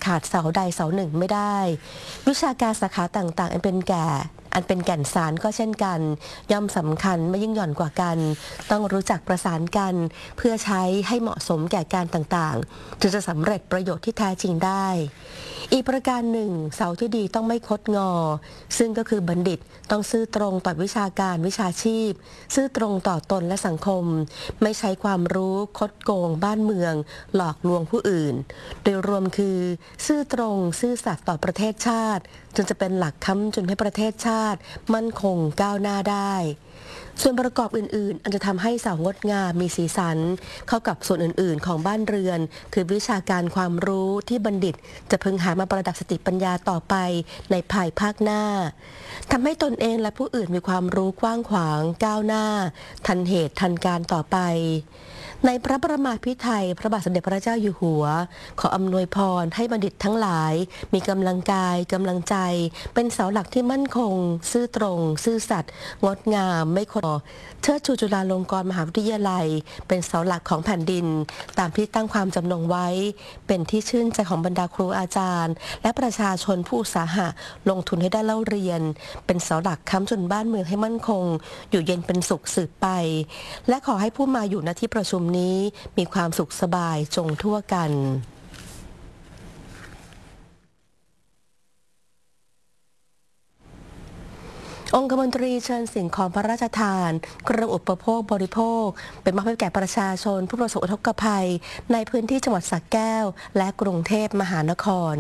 ขาดเสาใดเสาหนึ่งไม่ได้วิชาการสาขาต่างๆอันเป็นแก่นสารก็เช่นกันย่อมสำคัญไม่ยิ่งหย่อนกว่ากันต้องรู้จักประสานกันเพื่อใช้ให้เหมาะสมแก่การต่างๆจึงจะสำเร็จประโยชน์ที่แท้จริงได้อีกประการหนึ่งเสาที่ดีต้องไม่คดงอซึ่งก็คือบัณฑิตต้องซื่อตรงต่อวิชาการวิชาชีพซื่อตรงต่อตนและสังคมไม่ใช้ความรู้คดโกงบ้านเมืองหลอกลวงผู้อื่นโดยรวมคือซื่อตรงซื่อสัตย์ต่อประเทศชาติจนจะเป็นหลักค้ำจุนให้ประเทศชาติมั่นคงก้าวหน้าได้ส่วนประกอบอื่นๆอันจะทำให้เสางดงามมีสีสันเข้ากับส่วนอื่นๆของบ้านเรือนคือวิชาการความรู้ที่บัณฑิตจะพึงหามาประดับสติปัญญาต่อไปในภายภาคหน้าทำให้ตนเองและผู้อื่นมีความรู้กว้างขวางก้าวหน้าทันเหตุทันการต่อไปในพระประมาภิไธยพระบาทสมเด็จพระเจ้าอยู่หัวขออำนวยพรให้บัณฑิตทั้งหลายมีกำลังกายกำลังใจเป็นเสาหลักที่มั่นคงซื่อตรงซื่อสัตย์งดงามไม่คดเชิดชูจุฬาลงกรณ์มหาวิทยาลัยเป็นเสาหลักของแผ่นดินตามที่ตั้งความจำนงไว้เป็นที่ชื่นใจของบรรดาครูอาจารย์และประชาชนผู้อุตสาหะลงทุนให้ได้เล่าเรียนเป็นเสาหลักค้ำจุนบ้านเมืองให้มั่นคงอยู่เย็นเป็นสุขสืบไปและขอให้ผู้มาอยู่ณที่ประชุมนี้มีความสุขสบายจงทั่วกันองคมนตรีเชิญสิ่งของพระราชทานเครื่องอุปโภคบริโภคเป็นมอบให้แก่ประชาชนผู้ประสบอุทกภัยในพื้นที่จังหวัดสระแก้วและกรุงเทพมหานคร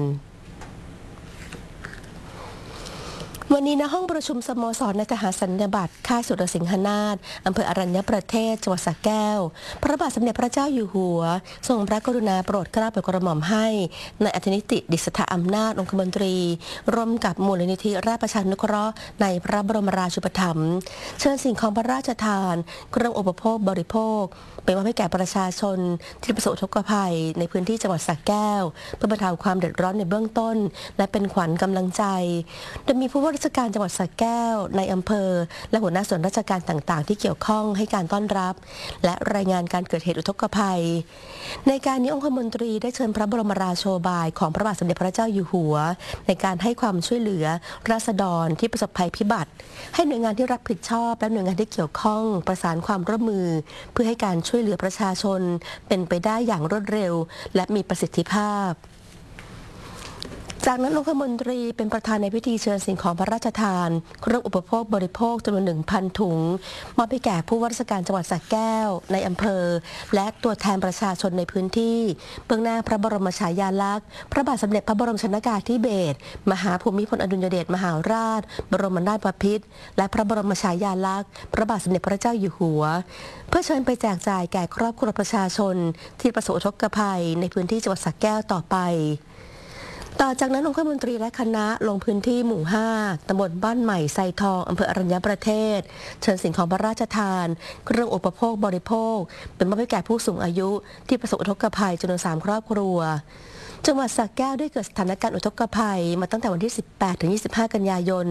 วันนี้ณห้องประชุมสโมสรนายทหารสัญญาบัตรค่ายสุรสิงหนาถอำเภออรัญญประเทศจังหวัดสระแก้วพระบาทสมเด็จพระเจ้าอยู่หัวทรงพระกรุณาโปรดเกล้าโปรดกระหม่อมให้นายอัธนิติดิษฐอำนาจองคมนตรีร่วมกับมูลนิธิราชประชานุเคราะห์ในพระบรมราชูปถัมภ์เชิญสิ่งของพระราชทานเครื่องอุปโภคบริโภคเป็นมอบให้แก่ประชาชนที่ประสบอุทกภัยในพื้นที่จังหวัดสระแก้วเพื่อบรรเทาความเดือดร้อนในเบื้องต้นและเป็นขวัญกำลังใจโดยมีผู้ว่าราชการจังหวัดสระแก้วในอำเภอและหัวหน้าส่วนราชการต่างๆที่เกี่ยวข้องให้การต้อนรับและรายงานการเกิดเหตุอุทกภัยในการนี้องคมนตรีได้เชิญพระบรมราโชบายของพระบาทสมเด็จพระเจ้าอยู่หัวในการให้ความช่วยเหลือราษฎรที่ประสบภัยพิบัติให้หน่วยงานที่รับผิดชอบและหน่วยงานที่เกี่ยวข้องประสานความร่วมมือเพื่อให้การช่วยเหลือประชาชนเป็นไปได้อย่างรวดเร็วและมีประสิทธิภาพจากนั้นองคมนตรีเป็นประธานในพิธีเชิญสิ่งของพระราชทานเครื่องอุปโภคบริโภคจำนวน 1,000 ถุงมอบให้แก่ผู้ว่าราชการจังหวัดสระแก้วในอำเภอและตัวแทนประชาชนในพื้นที่เบื้องหน้าพระบรมฉายาลักษณ์พระบาทสมเด็จพระบรมชนกาธิเบศรมหาภูมิพลอดุลยเดชมหาราชบรมนาถบพิตรและพระบรมฉายาลักษณ์พระบาทสมเด็จพระเจ้าอยู่หัวเพื่อเชิญไปแจกจ่ายแก่ครอบครัวประชาชนที่ประสบอุทกภัยในพื้นที่จังหวัดสระแก้วต่อไปต่อจากนั้นองคมนตรีและคณะลงพื้นที่หมู่ 5 ตำบลบ้านใหม่ไซทองอำเภออรัญญประเทศเชิญสิ่งของพระราชทานเครื่องอุปโภคบริโภคเป็นมอบให้แก่ผู้สูงอายุที่ประสบอุทกภัยจำนวน 3 ครอบครัวจังหวัดสระแก้วได้เกิดสถานการณ์อุทกภัยมาตั้งแต่วันที่ 18 ถึง 25 กันยายน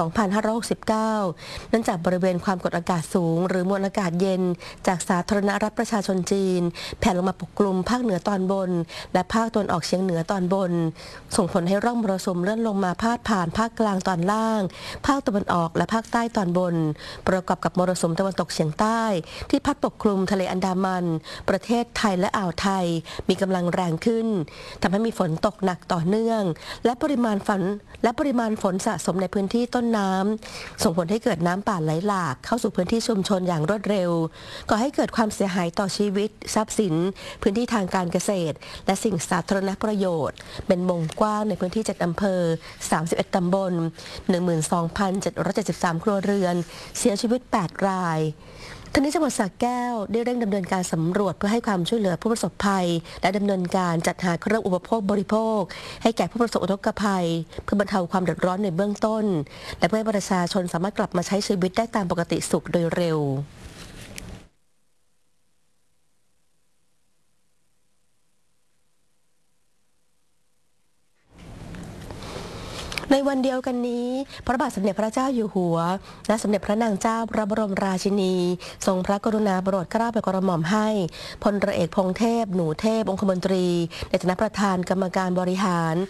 2569 เนื่องจากบริเวณความกดอากาศสูงหรือมวลอากาศเย็นจากสาธารณรัฐประชาชนจีนแผ่ลงมาปกคลุมภาคเหนือตอนบนและภาคตะวันออกเฉียงเหนือตอนบนส่งผลให้ร่องมรสุมเลื่อนลงมาพาดผ่านภาคกลางตอนล่างภาคตะวันออกและภาคใต้ตอนบนประกอบกับมรสุมตะวันตกเฉียงใต้ที่พัดปกคลุมทะเลอันดามันประเทศไทยและอ่าวไทยมีกำลังแรงขึ้นทำให้มีฝนตกหนักต่อเนื่องและปริมาณฝนสะสมในพื้นที่ต้นน้ำส่งผลให้เกิดน้ำป่าไหลหลากเข้าสู่พื้นที่ชุมชนอย่างรวดเร็วก่อให้เกิดความเสียหายต่อชีวิตทรัพย์สินพื้นที่ทางการเกษตรและสิ่งสาธารณประโยชน์เป็นวงกว้างในพื้นที่7 อำเภอ31 ตำบล 12,773 ครัวเรือนเสียชีวิต8 รายทางนี้จังหวัดสระแก้วได้เร่งดำเนินการสำรวจเพื่อให้ความช่วยเหลือผู้ประสบภัยและดำเนินการจัดหาเครื่องอุปโภคบริโภคให้แก่ผู้ประสบอุทกภัยเพื่อบรรเทาความเดือดร้อนในเบื้องต้นและเพื่อให้ประชาชนสามารถกลับมาใช้ชีวิตได้ตามปกติสุขโดยเร็ว ในวันเดียวกันนี้พระบาทสมเด็จพระเจ้าอยู่หัวและสมเด็จพระนางเจ้าพระบรมราชินีทรงพระกรุณาโปรดเกล้าโปรดกระหม่อมให้พลเรือเอกพงษ์เทพหนูเทพองคมนตรีในฐานะประธานกรรมการบริหาร